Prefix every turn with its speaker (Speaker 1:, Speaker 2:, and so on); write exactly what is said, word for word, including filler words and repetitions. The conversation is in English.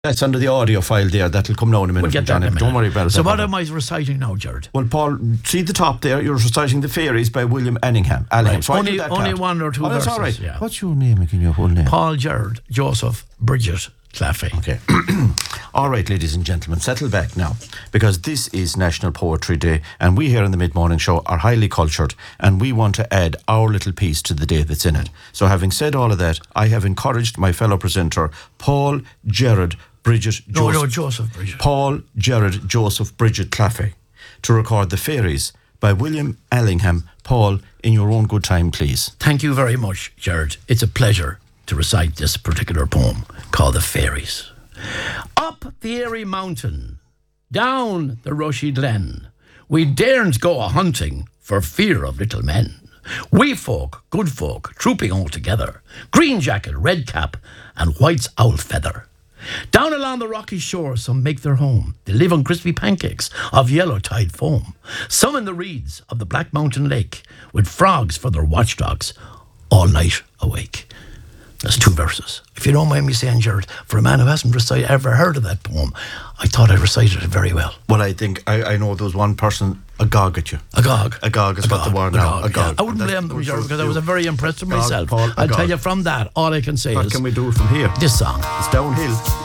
Speaker 1: That's under the audio file there. That'll come now in a minute.
Speaker 2: We'll get that in a minute.
Speaker 1: Don't worry about it.
Speaker 2: So what am I reciting now, Jared?
Speaker 1: Well, Paul, see the top there? You're reciting The Fairies by William Allingham. Allingham.
Speaker 2: Right.
Speaker 1: So
Speaker 2: only
Speaker 1: I did that
Speaker 2: only
Speaker 1: part.
Speaker 2: one or two
Speaker 1: oh, that's
Speaker 2: verses.
Speaker 1: all right.
Speaker 2: Yeah.
Speaker 1: What's your name again, your whole name?
Speaker 2: Paul Jared Joseph Bridget Claffey.
Speaker 1: Okay. All right, ladies and gentlemen, settle back now, because this is National Poetry Day, and we here in the Mid-Morning Show are highly cultured, and we want to add our little piece to the day that's in it. So having said all of that, I have encouraged my fellow presenter, Paul Jared Bridget
Speaker 2: No,
Speaker 1: Joseph,
Speaker 2: no, Joseph Bridget.
Speaker 1: Paul Jared Joseph Bridget Claffey, to record The Fairies by William Allingham. Paul, in your own good time, please.
Speaker 2: Thank you very much, Jared. It's a pleasure to recite this particular poem called The Fairies. Up the airy mountain, down the rushy glen, we daren't go a-hunting for fear of little men. Wee folk, good folk, trooping all together, green jacket, red cap, and white's owl feather. Down along the rocky shore some make their home. They live on crispy pancakes of yellow tide foam. Some in the reeds of the Black Mountain Lake, with frogs for their watchdogs, all night awake. That's two verses. If you don't mind me saying, Jared, for a man who hasn't recited, ever heard of that poem, I thought I recited it very well.
Speaker 1: Well, I think, I, I know there was one person agog at you.
Speaker 2: Agog.
Speaker 1: Agog is what the word now.
Speaker 2: Agog.
Speaker 1: Agog.
Speaker 2: I wouldn't blame them, Jared, because I was very impressed with
Speaker 1: Agog,
Speaker 2: myself.
Speaker 1: Paul,
Speaker 2: I'll
Speaker 1: agog.
Speaker 2: tell you from that, all I can say
Speaker 1: What
Speaker 2: is
Speaker 1: can we do from here?
Speaker 2: this song.
Speaker 1: It's downhill.